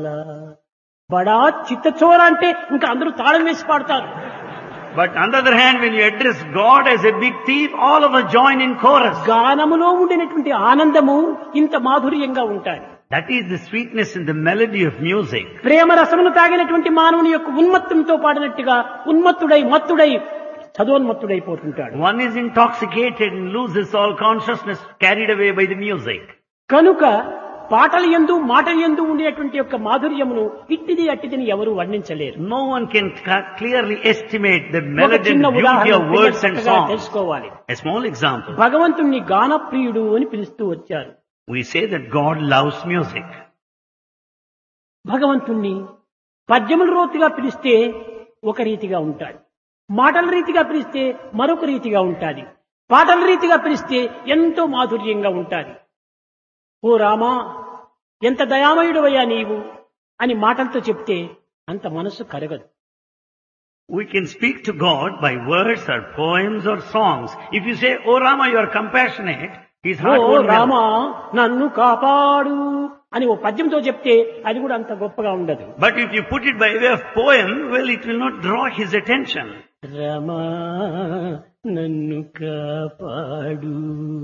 వాలా బడా చిత్తచోర అంటే ఇంకా అందరూ తాళం వేసి పాడతారు. But on the other hand, when you address God as a big thief, all of us join in chorus. గానములో ఉండినటువంటి ఆనందము ఇంత మాధుర్యంగా ఉంటాయి. That is the sweetness in the melody of music. ప్రేమ రసమును తాగినటువంటి మానవుని యొక్క ఉన్మత్తంతో పాడినట్టుగా ఉన్మత్తుడై మత్తుడై చదోన్మత్తుడైపోతుంటాడు. One is intoxicated and loses all consciousness, carried away by the music. కనుక పాటల యందు మాటల యందు ఉండేటువంటి యొక్క మాధుర్యమును ఇట్టిది అట్టిదిని ఎవరు వర్ణించలేరు. No one can clearly estimate the ఒక melody చిన్న and beauty ఉదాహరణ of words and songs. తెలుసుకోవాలి. A small example. భగవంతుణ్ణి గానప్రియుడు అని పిలుస్తూ వచ్చారు. We say that God loves music. భగవంతుణ్ణి పద్యముల రీతిగా పిలిస్తే ఒక రీతిగా ఉంటాడు, మాటల రీతిగా పిలిస్తే మరొక రీతిగా ఉంటాది, పాటల రీతిగా పిలిస్తే ఎంతో మాధుర్యంగా ఉంటాది. ఓ రామా ఎంత దయామయుడవయ్యా నీవు అని మాటలతో చెప్తే అంత మనసు కరగదు. We can speak to God by words or poems or songs. If you say, "Oh Rama, you are compassionate," his heart oh won't melt. Rama నన్ను కాపాడు అని ఓ పద్యంతో చెప్తే అది కూడా అంత గొప్పగా ఉండదు. But if you put it by way of poem, well, it will not draw his attention. రమా నన్ను కాపాడు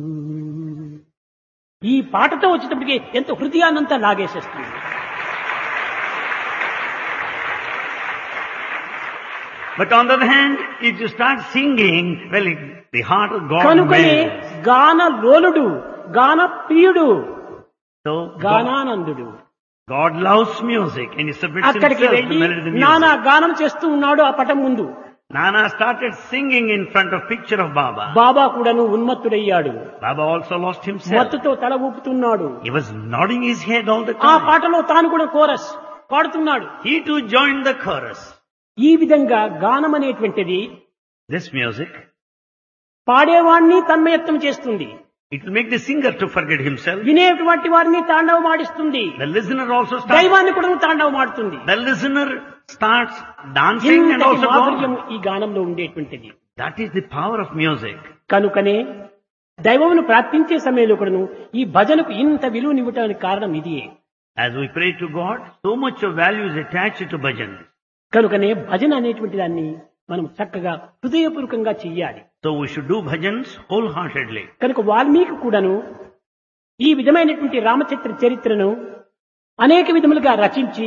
ఈ పాటతో వచ్చేటప్పటికి ఎంతో హృదయాన్నంతా లాగేసేస్తుంది. But on the other hand, if you start singing, well, the heart of God కనుకనే melts. గాన లోలుడు గాన ప్రియుడు So గానానందుడు God loves music and he submits అక్కడికి himself to వెళ్ళి the melody of the music. నానా గానం చేస్తూ ఉన్నాడు ఆ పటం ముందు. Nana started singing in front of picture of Baba. బాబా కూడాను ఉన్మత్తుడయ్యాడు. Baba also lost himself. మత్తుతో తల ఊపుతున్నాడు. He was nodding his head all the ఆ time. పాటలో తాను కూడా chorus పాడుతున్నాడు. He too joined the chorus. ఈ విధంగా గానం అనేటువంటిది This music, పాడేవాణ్ణి తన్మయత్వం చేస్తుంది, it will make the singer to forget himself. వినేటువంటి వారిని తాండవమాడిస్తుంది, The listener also starts. దైవాన్ని కూడా తాండవమాడుతుంది. The listener starts dancing and ఇంతటి also మాధుర్యం God. ఈ గానంలో ఉండేటువంటిది. That is the power of music. కనుకనే దైవమును ప్రార్థించే సమయంలో కూడాను ఈ భజనకు ఇంత విలువనివ్వటానికి కారణం ఇదియే. As we pray to God, so much of value is attached to bhajan. కనుకనే భజన అనేటువంటి దాన్ని మనం చక్కగా హృదయపూర్వకంగా చెయ్యాలి. So we should do bhajans wholeheartedly. కనుక వాల్మీకి కూడాను ఈ విధమైనటువంటి రామచరిత్ర చరిత్రను అనేక విధములుగా రచించి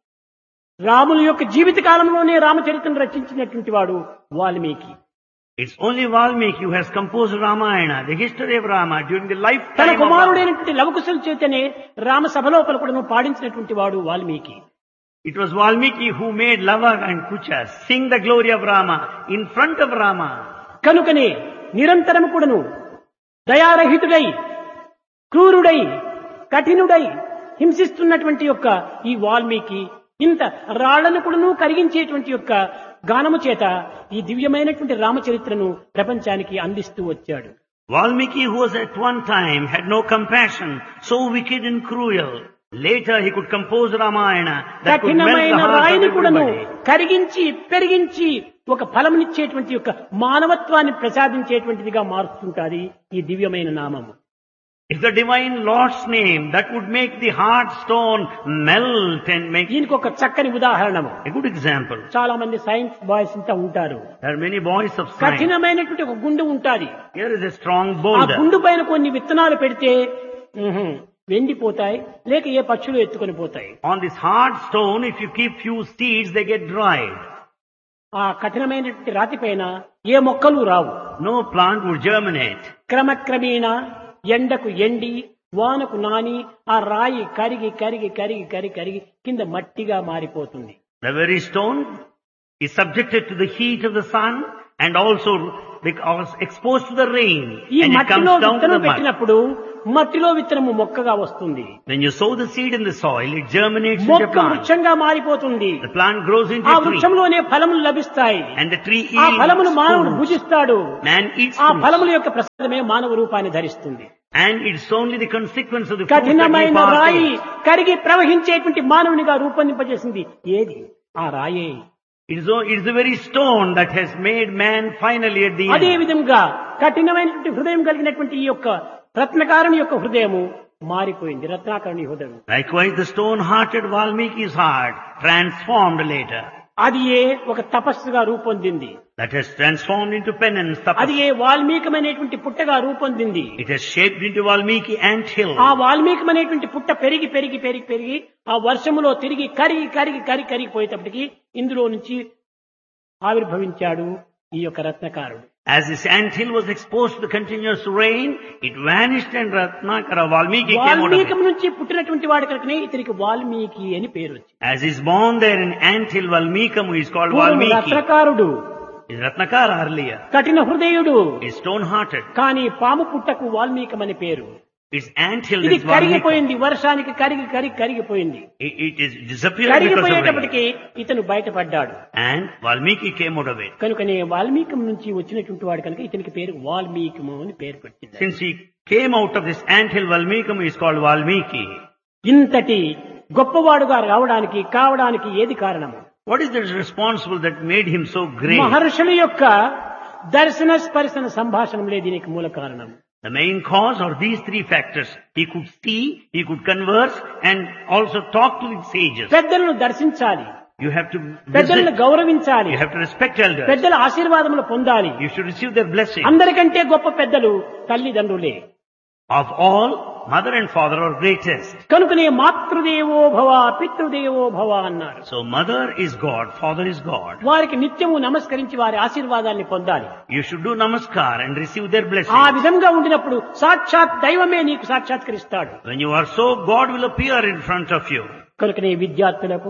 రాముల యొక్క జీవిత కాలంలోనే రామచరిత్రను రచించినటువంటి వాడు Valmiki. It's only Valmiki who has composed Ramayana, the history of Rama during the తన lifetime of Rama. కుమారుడైనటువంటి లవకుశుల చేతనే రామ సభలోపల కూడాను పాడించినటువంటి వాడు Valmiki. It was Valmiki who made Lava and Kucha sing the glory of Rama in front of Rama. కనుకనే నిరంతరం కూడాను దయారహితుడై క్రూరుడై కఠినుడై హింసిస్తున్నటువంటి యొక్క ఈ వాల్మీకి ఇంత రాళ్లను కూడాను కరిగించేటువంటి యొక్క గానము చేత ఈ దివ్యమైనటువంటి రామచరిత్రను ప్రపంచానికి అందిస్తూ వచ్చాడు. Valmiki, who was at one time had no compassion, so wicked and cruel, later he could compose Ramayana that could melt the కఠినమైన heart of రాయిని కూడాను everybody. కరిగించి పెరిగించి ఒక ఫలమునిచ్చేటువంటి యొక్క మానవత్వాన్ని ప్రసాదించేటువంటిదిగా మారుస్తుంటాది ఈ దివ్యమైన నామము. It's the divine Lord's name that would make the heart stone melt and make దీనికి ఒక చక్కని ఉదాహరణము. a good example. చాలా మంది సైన్స్ బాయ్స్ ఇంత ఉంటారు. There are many boys of science. కఠినమైనటువంటి ఒక గుండు ఉంటాది. Here is a strong ఆ boulder. గుండు పైన కొన్ని విత్తనాలు పెడితే వెండిపోతాయి, లేక ఏ పక్షులు ఎత్తుకొని పోతాయి. On this hard stone, if you keep few seeds, they get dried. ఆ కఠినమైనటువంటి రాతి పైన ఏ మొక్కలు రావు. No plant would germinate. క్రమక్రమేణా ఎండకు ఎండి వానకు నాని ఆ రాయి కరిగి కరిగి కరిగి కరిగి కరిగి కింద మట్టిగా మారిపోతుంది. The very stone is subjected to the heat of the sun and also because exposed to the rain, ఈ and it comes మట్టిలో down to విత్తనం the mud. పెట్టినప్పుడు మట్టిలో విత్తనము మొక్కగా వస్తుంది. When you sow the seed in the soil, it germinates into a మొక్క plant. వృక్షంగా మారిపోతుంది. The plant grows into ఆ a tree, వృక్షంలోనే ఫలములు లభిస్తాయి. and the tree ఆ ఫలమును yields మానవుడు fruits. భుజిస్తాడు. Man eats ఆ fruits. ఫలముల యొక్క ప్రసాదమే మానవ రూపాన్ని ధరిస్తుంది. And it's only the consequence of the fruit that we కఠినమైన రాయి partake. కరిగి ప్రవహించేటువంటి మానవునిగా రూపొందింపజేసింది ఏది? ఆ రాయే. It's the very stone that has made man finally at the అదే end. విధంగా కఠినమైనటువంటి హృదయం కలిగినటువంటి ఈ యొక్క రత్నకారుని యొక్క హృదయము మారిపోయింది రత్నాకరుని హృదయం. Likewise, the stone-hearted Valmiki's heart transformed later. అది ఒక తపస్సుగా రూపొందింది. That has transformed into penance. అది వాల్మీకమైనటువంటి పుట్టగా రూపొందింది. It has shaped into Valmiki anthill. ఆ వాల్మీకమైనటువంటి పుట్ట పెరిగి పెరిగి పెరిగి పెరిగి ఆ వర్షములో తిరిగి కరిగి కరిగి కరిగి కరిగిపోయేటప్పటికి ఇందులో నుంచి ఆవిర్భవించాడు ఈ యొక్క రత్నకారుడు. As this anthill was exposed to the continuous rain, it vanished and Ratnakara Valmiki came out of వాల్మీకం it. నుంచి పుట్టినటువంటి వాడి కనుకనే ఇతనికి వాల్మీకి అని పేరు వచ్చింది. As is born there in anthill Valmikam, he is called పూర్వం Valmiki. రత్నకారుడు, Is Ratnakara earlier. కఠిన హృదయుడు, Is stone-hearted. కానీ పాము పుట్టకు వాల్మీకం అని పేరు. Its anthill ఇది is Valmiki. కరిగిపోయింది, వర్షానికి కరిగి కరిగి కరిగిపోయింది. It is disappeared because of rain. కరిగిపోయేటప్పటికి ఇతను బయటపడ్డాడు. And Valmiki came out of it. కనుకనే వాల్మీకం నుంచి వచ్చినటువంటి వాడు కనుక ఇతనికి పేరు వాల్మీకము అని పేరు పెట్టింది. Since he came out of this anthill Valmikam, he is called Valmiki. ఇంతటి గొప్పవాడుగా కావడానికి ఏది కారణము? What is the responsible that made him so great? మహర్షుల యొక్క దర్శన స్పర్శన సంభాషణలే దీనికి మూల కారణం. The main cause are these three factors. He could see, he could converse, and also talk to the sages. పెద్దలను దర్శించాలి, You have to పెద్దలను visit. గౌరవించాలి, You have to respect elders. పెద్దల ఆశీర్వాదములు పొందాలి. You should receive their blessing. అందరికంటే గొప్ప పెద్దలు తల్లిదండ్రులే. Of all, mother and father are greatest. కనుకనే మాతృదేవో భవ పితృదేవో భవ అన్నారు. So mother is God, father is God. వారికి నిత్యము నమస్కరించి వారి ఆశీర్వాదాన్ని పొందాలి. You should do namaskar and receive their ఆ blessing. విధంగా ఉండినప్పుడు సాక్షాత్ దైవమే నీకు సాక్షాత్కరిస్తాడు. When you are so, God will appear in front of you. కనుకనే విద్యార్థులకు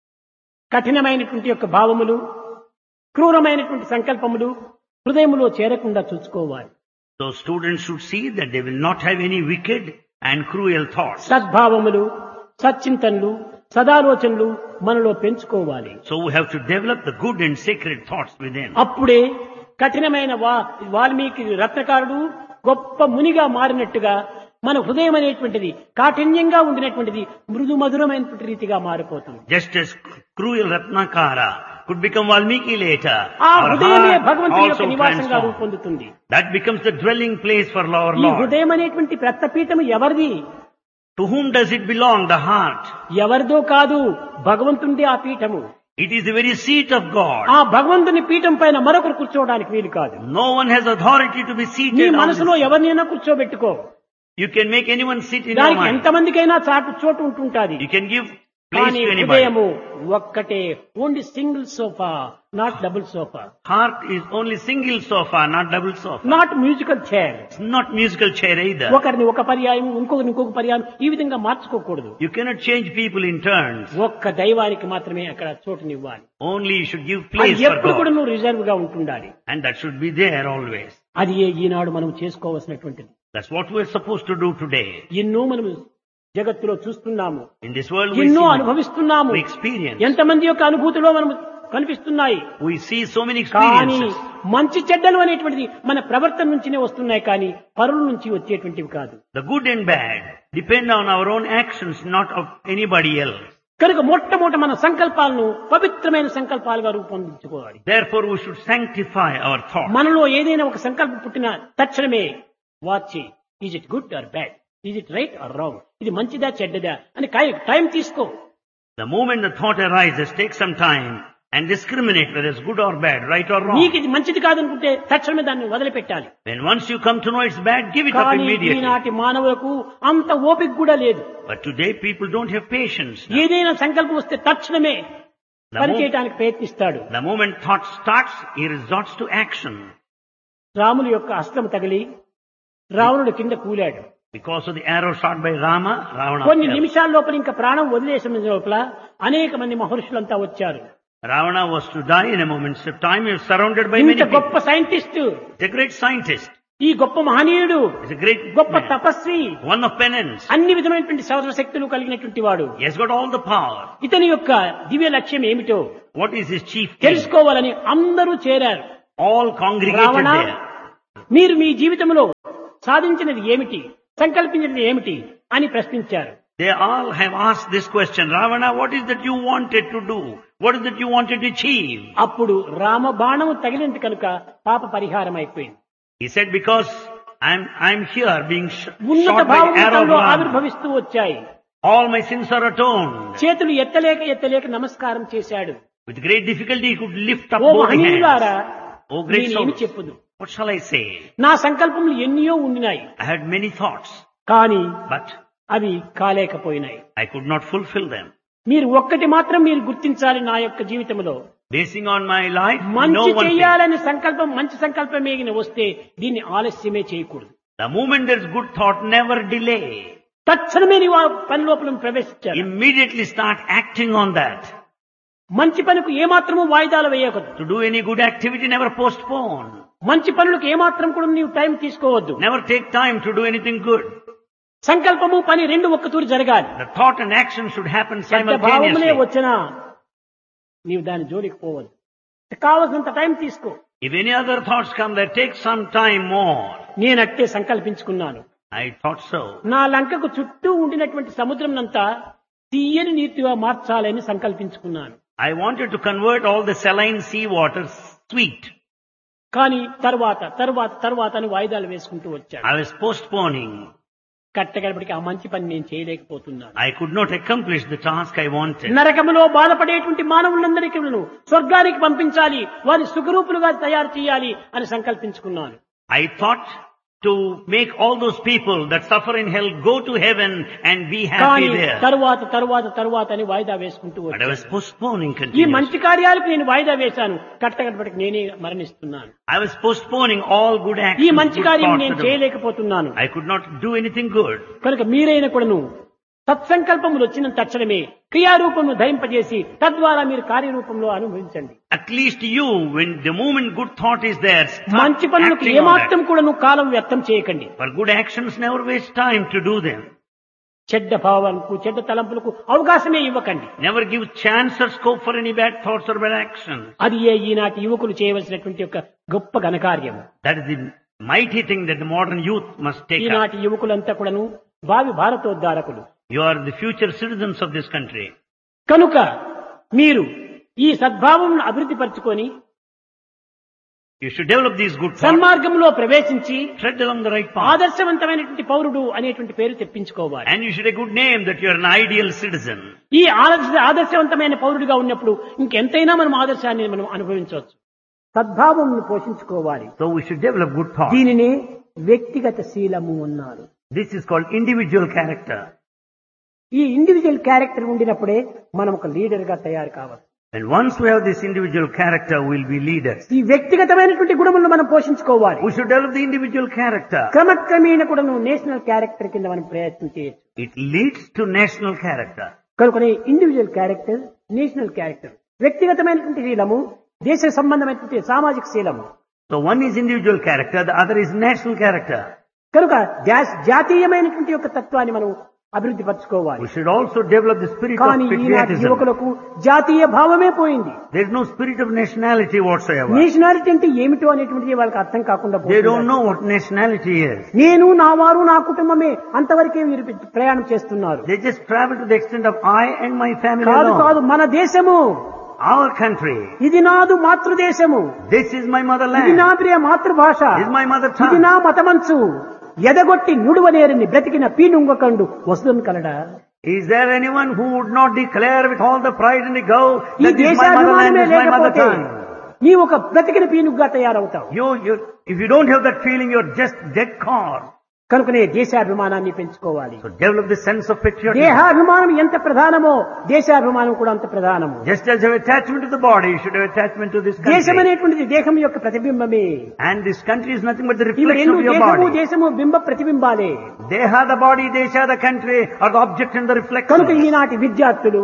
కఠినమైనటువంటి యొక్క భావములు, క్రూరమైనటువంటి సంకల్పములు హృదయములో చేరకుండా చూసుకోవాలి. So students should see that they will not have any wicked and cruel thoughts. సద్భావములు, సచ్చింతనలు, సదాలోచనలు మనలో పెంచుకోవాలి. So we have to develop the good and sacred thoughts within. అప్పుడే కఠినమైన వాల్మీకి రత్నకారుడు గొప్ప మునిగా మారినట్టుగా మన హృదయం అనేటువంటిది కాఠిన్యంగా ఉండినటువంటిది మృదు మధురమైనటువంటి రీతిగా మారిపోతుంది. Just as cruel Ratnakara could become Valmiki later, ఆ our హృదయమే heart భగవంతుని యొక్క also నివాసంగా transforms. రూపొందుతుంది. That becomes the dwelling place for our ఈ Lord. హృదయం అనేటువంటి రత్నపీఠము ఎవరిది? To whom does it belong? The heart. ఎవరిదో కాదు, భగవంతుడి ఆ Peetham. It is the very seat of God. ఆ భగవంతుని పీఠం పైన మరొకరు కూర్చోవడానికి వీలు కాదు. No one has authority to be నీ seated on మనసులో this. ఎవరినైనా కూర్చోబెట్టుకో. You can make anyone sit in your దానికి mind. ఎంతమందికైనా చోటు ఉంటుంటాది. You can give place కానీ to anybody. హృదయము ఒక్కటే, only single sofa, not double sofa, Heart is only single sofa, not double sofa. Not musical chair. It's not musical chair either. ఒకరిని ఒక పర్యాయం, ఇంకొకరిని ఇంకొక పర్యాయం, ఈ విధంగా మార్చుకోకూడదు. You cannot change people in turns. ఒక్క దైవానికి మాత్రమే అక్కడ చోటునివ్వాలి. Only you should give అది place for ఎప్పుడు కూడా God. నువ్వు రిజర్వ్ గా ఉంటుండాలి. And that should be there always. అది ఈనాడు మనం చేసుకోవాల్సినటువంటిది. That's what we're supposed to do today. ఎన్నో మనం జగత్తులో చూస్తున్నాము, In this world we ఎన్నో see, అనుభవిస్తున్నాము. we experience. ఎంతమంది యొక్క అనుభూతిలో మనం కనిపిస్తున్నాయి. We see so many కానీ experiences. మంచి చెడ్డలు అనేటువంటిది మన ప్రవర్తన నుంచినే వస్తున్నాయి, కానీ పరుల నుంచి వచ్చేటువంటివి కాదు. The good and bad depend on our own actions, not of anybody else. కనుక మొట్టమొదట మన సంకల్పాలను పవిత్రమైన సంకల్పాలుగా రూపొందించుకోవాలి. Therefore we should sanctify our thoughts. మనలో ఏదైనా ఒక సంకల్పం పుట్టిన తక్షణమే వాచి, is it good or bad, is it right are wrong, ఇది మంచిదా చెడ్డదా అని టైం తీసుకో. The moment the thought arises, take some time and discriminate whether it's good or bad, right or wrong. నీకు ఇది మంచిది కాదనుకుంటే తక్షణమే దాన్ని వదిలిపెట్టాలి. When once you come to know it's bad, give it up కానీ immediately. ఈనాటి మానవులకు అంత ఓపిక కూడా లేదు. But today people don't have patience. ఏదైనా సంకల్పం వస్తే తక్షణమే పనిచేయడానికి ప్రయత్నిస్తాడు. The moment thought starts, he resorts to action. రాముని యొక్క అస్త్రం తగిలి రావణుడు కింద కూలాడు. Because of the arrow shot by Rama, Ravana కొన్ని fell. నిమిషాల లోపల ఇంకా ప్రాణం వదిలేసిన లోపల అనేక మంది మహర్షులంతా వచ్చారు. Ravana was to die in a moment's time. He was surrounded by many ఇంత people. గొప్ప scientist, He's a great scientist. ఈ గొప్ప మహనీయుడు, He's a great గొప్ప man. Tapasvi, One of penance. అన్ని విధమైనటువంటి సర్వశక్తులు కలిగినటువంటి వాడు. He has got all the power. ఇతని యొక్క దివ్య లక్ష్యం ఏమిటో What is his chief aim? తెలుసుకోవాలని అందరూ చేరారు. All congregated Ravana, there. మీరు మీ జీవితంలో సాధించినది ఏమిటి, సంకల్పించినది ఏమిటి అని ప్రశ్నించారు. They all have asked this question. Ravana, what is that you wanted to do? What is that you wanted to achieve? అప్పుడు రామ బాణము తగిలింది కనుక పాప పరిహారం అయిపోయింది. He said, because I'm here being ఉన్నత shot by arrow భావములలో of love. ఆవిర్భవిస్తూ వచ్చాయి. All my sins are atoned. చేతులు ఎత్తలేక నమస్కారం చేశాడు. With great difficulty he could lift up oh both మహనీయులారా, hands. Oh great నేనేమి souls. చెప్పుదు. What shall I say? నా సంకల్పములు ఎన్నో ఉండినాయి, I had many thoughts, కానీ but అవి కాలేకపోయినాయి. I could not fulfill them. మీరు ఒక్కటి మాత్రం మీరు గుర్తించాలి, నా యొక్క జీవితంలో Basing on my life, no మంచి one thing. చేయాలని సంకల్పం, మంచి సంకల్పమే వస్తే దీన్ని ఆలస్యమే చేయకూడదు. The moment there's good thought, never delay. తక్షణమే నీవు ఆ పని లోపల ప్రవేశించాలి. Immediately start acting on that. మంచి పనికి ఏమాత్రము వాయిదాలు వేయకూడదు. To do any good activity, never postpone. మంచి పనులకు ఏమాత్రం కూడా నీవు టైం తీసుకోవద్దు. Never take time to do anything good. సంకల్పము పని రెండు ఒక్కతూరి జరగాలి. The thought and action should happen చెడ్డ భావములే simultaneously. వచ్చినా నీవు దాని జోలికి పోవద్దు. కావలసినంత టైం తీసుకో. If any other thoughts come there, take some time more. నేనట్టే సంకల్పించుకున్నాను. I thought so. నా లంకకు చుట్టూ ఉండినటువంటి సముద్రంనంతా తీయని నీటిగా మార్చాలని సంకల్పించుకున్నాను. I wanted to convert all the saline sea water sweet. కానీ తర్వాత అని వాయిదాలు వేసుకుంటూ వచ్చాను. I was postponing. కట్టగడపటికి ఆ మంచి పని నేను చేయలేకపోతున్నాను. I could not accomplish the task I wanted. నరకములో బాధపడేటువంటి మానవులందరికీ స్వర్గానికి పంపించాలి, వారి సుఖరూపులుగా తయారు చేయాలి అని సంకల్పించుకున్నాను. I thought to make all those people that suffer in hell go to heaven and be happy కానీ there. తరువాత అని వాయిదా వేసుకుంటూ But I was వచ్చాను. postponing ఈ continuously. మంచి కార్యాలకు నేను వాయిదా వేశాను, కట్టగడపటికి నేనే మరణిస్తున్నాను. I was postponing all good ఈ actions, మంచి good కార్యం thoughts నేను that I- చేయలేకపోతున్నాను. I could not do anything good. కనుక మీరైన కూడాను సత్సంకల్పములు వచ్చిన తక్షణమే క్రియారూపమును ధరింపజేసి తద్వారా మీరు కార్యరూపంలో అనుభవించండి. At least you, when the moment good thought is there, start మంచి పనులకు acting on ఏమాత్రం that. కూడాను కాలం వ్యర్థం చేయకండి. For good actions, never waste time to do them. చెడ్డ భావాలకు, చెడ్డ తలంపులకు అవకాశమే ఇవ్వకండి. Never give chance or scope for any bad thoughts or bad actions. అది ఈనాటి యువకులు చేయవలసినటువంటి ఒక గొప్ప ఘనకార్యం. That is the mighty thing that the modern youth must take up. ఈనాటి యువకులంతా కూడాను భావి భారతోద్ధారకులు. You are the future citizens of this country. కనుక మీరు ఈ సద్భావం అభివృద్ధి పరచుకొని You should develop these good thoughts. సన్మార్గంలో ప్రవేశించి Tread along the right path. ఆదర్శవంతమైనటువంటి పౌరుడు అనేటువంటి పేరు తెప్పించుకోవాలి. And you should have a good name that you are an ideal citizen. ఈ ఆదర్శవంతమైన పౌరుడిగా ఉన్నప్పుడు ఇంకెంతైనా మనం ఆదర్శాన్ని మనం అనుభవించవచ్చు. సద్భావం పోషించుకోవాలి. So we should develop good thoughts. దీనిని వ్యక్తిగత శీలము అన్నారు. This is called individual character. ఈ ఇండివిజువల్ క్యారెక్టర్ ఉండినప్పుడే మనం ఒక లీడర్ గా తయారు కావాలి. And once we have this individual character, we'll be leaders. ఈ వ్యక్తిగతమైనటువంటి గుణములను మనం పోషించుకోవాలి. We should develop the individual character. క్రమక్రమేణ కూడా నేషనల్ క్యారెక్టర్ కింద మనం ప్రయత్నం చేయొచ్చు. It leads to national character. కనుకనే ఇండివిజువల్ క్యారెక్టర్, నేషనల్ క్యారెక్టర్, వ్యక్తిగతమైనటువంటి శీలము, దేశ సంబంధమైనటువంటి సామాజిక శీలము. So one is individual character, the other is national character. కనుక జాతీయమైనటువంటి యొక్క తత్వాన్ని మనం అభివృద్ధి పరచుకోవాలి. We should also develop the spirit of కానీ ఈనాటి patriotism. యువకులకు జాతీయ భావమే పోయింది. There is no spirit of nationality whatsoever. Nationality అంటే ఏమిటో అనేటువంటిది వాళ్ళకి అర్థం కాకుండా They పోతున్నారు. don't know what nationality is. నేను, నా వారు, నా కుటుంబమే అంతవరకే వీరు ప్రయాణం చేస్తున్నారు. They just travel to the extent of I and my family కాదు alone. మన దేశము, Our country. ఇది నాదు మాతృదేశము, This is my ఇది motherland. నా ప్రియ మాతృభాష, This is my mother ఇది tongue. నా మతమంచు, ఎదగొట్టి నుడువనేరిని బ్రతికిన పీనుంగకండు వస్తువును కలడా. Is there anyone who would not declare with all the pride and the go ఈ that this is my motherland, దేశాభిమానమే this is my mother లేకపోతే tongue? నీ ఒక బ్రతికిన పీనుగ్గా తయారవుతావు. If you don't have that feeling, you're just dead car. కనుకనే దేశాభిమానాన్ని పెంచుకోవాలి. So develop the sense of patriotism. దేహాభిమానం ఎంత ప్రధానమో దేశాభిమానం కూడా అంత ప్రధానము. Just as you have attachment to the body, you should have attachment to this దేశం country. అనేటువంటిది దేహం యొక్క ప్రతిబింబమే. And this country is nothing but the ఇవి reflection రెండు of your దేశము body. దేశము బింబ ప్రతిబింబాలే. Deha the body, Desha the country are the object and the కనుక reflection. ఈనాటి విద్యార్థులు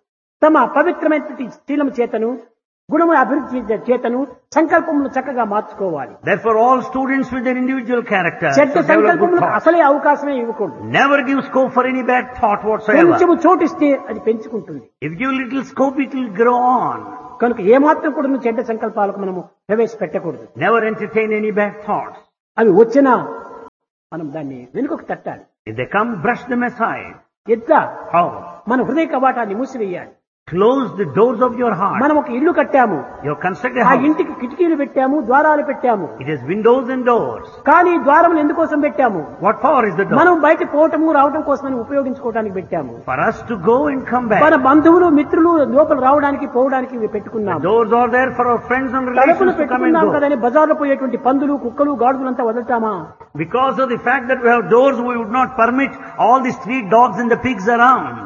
తమ పవిత్రమైనటువంటి శీలము చేతను, గుణము అభివృద్ధి చేతను సంకల్పములు చక్కగా మార్చుకోవాలి. Therefore all students with their individual character చెడ్డ should develop good సంకల్పములకు thoughts. అసలే అవకాశమే ఇవ్వకూడదు. Never give scope for any bad thought whatsoever. కొంచెము చోటిస్తే అది పెంచుకుంటుంది. If you give little scope, it will grow on. కనుక ఏమాత్రం కూడా చెడ్డ సంకల్పాలకు మనము ప్రవేశపెట్టకూడదు. Never entertain any bad thoughts. అవి వచ్చినా మనం దాన్ని వెనుకకు తట్టాలి. If they come, brush them aside. ఎట్లా How? మన హృదయ కవాటాన్ని మూసివేయాలి. Close the doors of your heart. మనం ఒక ఇల్లు కట్టాము, You have constructed a ఆ house. ఇంటికి కిటికీలు పెట్టాము, ద్వారాలు పెట్టాము. It has windows and doors. కానీ ఈ ద్వారములు ఎందుకోసం పెట్టాము? What for is the door? మనం బయట పోవటము రావటం కోసమని ఉపయోగించుకోవడానికి పెట్టాము. For us to go and come back. మన బంధువులు మిత్రులు లోపల రావడానికి పోవడానికి ఇవి The పెట్టుకున్నాము. doors are there for our friends and తలుపులు relations to come and పెట్టుకున్నాం go. కదని బజార్లో పోయేటువంటి పందులు, కుక్కలు, గాడుగులంతా వదలటామా? Because of the fact that we have doors, we would not permit all the street dogs and the pigs around.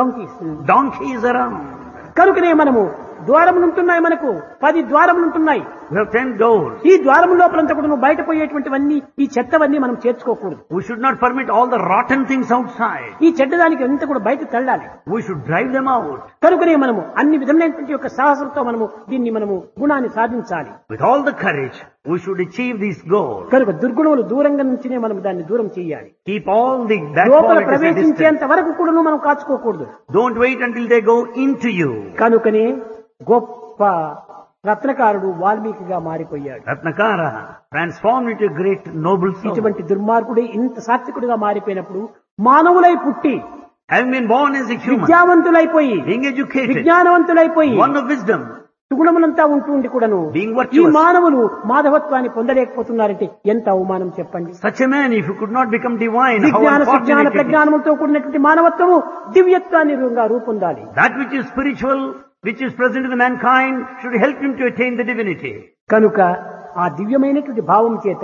Donkeys around. కనుకనే మనము ద్వారములు ఉంటున్నాయి, మనకు 10 ద్వారములు ఉంటున్నాయి. We have 10 doors. ఈ ద్వారము లోపలంతా కూడా నువ్వు బయట పోయేటువంటివన్నీ, ఈ చెత్తవన్నీ మనం చేర్చుకోకూడదు. We should not permit all the rotten things outside. ఈ చెడ్డదానికి అంతా కూడా బయట తళ్ళాలి. We should drive them out. కనుకనే మనము అన్ని విధమైనటువంటి యొక్క సాహసంతో మనము దీన్ని మనము గుణాన్ని సాధించాలి. With all the courage, we should achieve these goals. కనుక దుర్గుణములు దూరంగా నుంచినే మనం దాన్ని దూరం చేయాలి. Keep all the bad లోపల qualities at distance. ప్రవేశించేంత వరకు కూడా మనం కాచుకోకూడదు. Don't wait until they go into you. కనుకనే గొప్ప రత్నకారుడు వాల్మీకిగా మారిపోయాడు. Ratnakara transformed into a great noble soul. ఇటువంటి దుర్మార్గుడే ఇంత సాత్వికుడిగా మారిపోయినప్పుడు మానవులై పుట్టి Having been born as a human, విద్యావంతులైపోయి being educated, విజ్ఞానవంతులైపోయి one of wisdom, సుగుణములంతా ఉంటుండి కూడాను being ఈ virtuous. మానవులు మాధవత్వాన్ని పొందలేకపోతున్నారంటే ఎంత అవమానం చెప్పండి. Such a man, if he could not become divine, how విజ్ఞాన సుజ్ఞాన unfortunate it is. ప్రజ్ఞానములతో కూడినటువంటి మానవత్వము దివ్యత్వాన్ని రూపొందాలి. That which is spiritual, which is present in the mankind, should help him to attain the divinity. కనుక ఆ దివ్యమైనటువంటి భావం చేత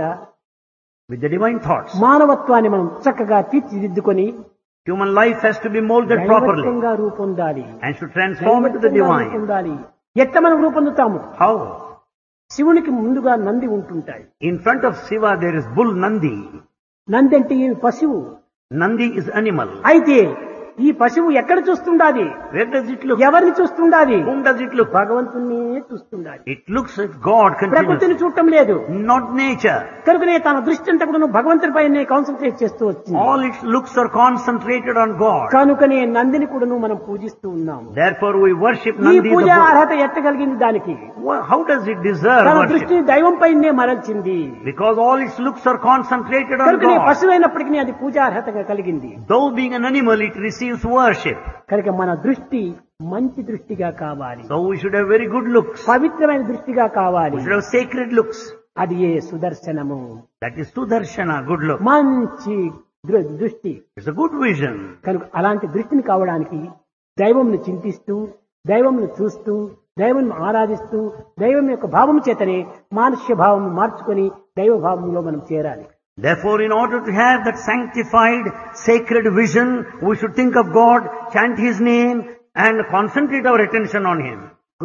With the divine thoughts, మానవత్వాన్ని మనం చక్కగా తీర్చిదిద్దుకొని human life has to be molded properly దైవత్వంగా రూపొందాలి. and should transform into the దైవత్వంగా divine. రూపొందాలి. ఎట్లా మనం రూపొందుతాము? How? శివునికి ముందుగా నంది ఉంటుంటాయి. In front of Shiva there is bull Nandi. Nandi అంటే ఏమి? పశువు. Nandi is animal. అయితే ఈ పశువు ఎక్కడ చూస్తుండాది? Where does it look? ఎవరిని చూస్తుండాది? Whom does it look? భగవంతుని చూస్తుండాది. It looks at God ప్రకృతిని continuously, చూడటం లేదు. not nature. కనుకనే తన దృష్టి అంతా కూడా భగవంతుని పైనే కాన్సన్ట్రేట్ చేస్తూ వచ్చింది. All its looks are concentrated on God. కనుకనే నందిని కూడా మనం పూజిస్తూ ఉన్నాము. Therefore we worship ఈ Nandi the పూజ bull. అర్హత ఎట్టగలిగింది దానికి? How does it deserve తన worship? దృష్టిని దైవం పైనే మరల్చింది. Because all its looks are concentrated on కనుకనే God. పశువైనప్పటికీ అది పూజార్హతగా కలిగింది. Though being an animal, it receives worship. కనుక మన దృష్టి మంచి దృష్టిగా కావాలి. So we should have very good looks. పవిత్రమైన దృష్టిగా కావాలి. We should have sacred looks. అది ఏ సుదర్శనము. That is Sudarshana, good look. మంచి దృష్టి. It's a good vision. కనుక అలాంటి దృష్టిని కావడానికి దైవంను చింతిస్తూ, దైవంను చూస్తూ, దైవం ఆరాధిస్తూ, దైవం యొక్క భావం చేతనే మానుష్య భావం మార్చుకొని దైవ భావంలో మనం చేరాలి. Therefore, in order to have that sanctified, sacred vision, we should think of God, chant His name, and concentrate our attention on Him.